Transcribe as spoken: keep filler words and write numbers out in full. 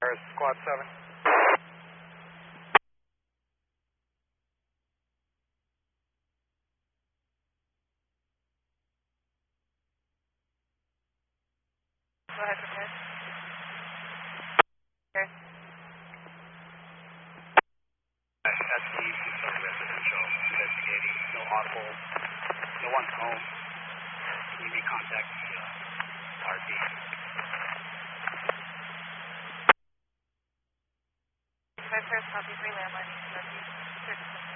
There's Squad seven. Go ahead, prepare. Okay. That's the Tucson residential investigating. No audible. No one's home. You may contact the uh, R D. Five Paris, copy, three landline, Northeast, thirty-six.